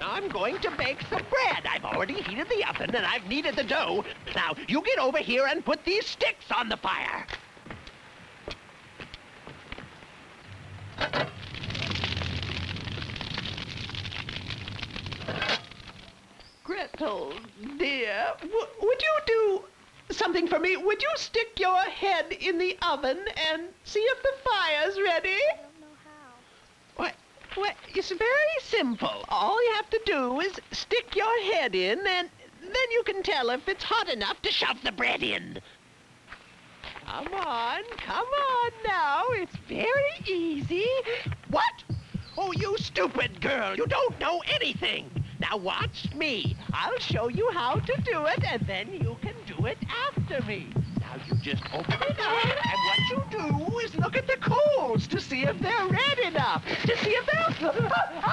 Now I'm going to bake some bread. I've already heated the oven and I've kneaded the dough. Now you get over here and put these sticks on the fire. Gretel, dear, would you do something for me? Would you stick your head in the oven and see if the fire's ready? I don't know how. Well, it's very simple. All you have to do is stick your head in, and then you can tell if it's hot enough to shove the bread in. Come on now. It's very easy. What? Oh, you stupid girl. You don't know anything. Now watch me. I'll show you how to do it, and then you can do it after me. Now you just open it up, and what you do is look at the coals to see if they're red enough. To see if they're...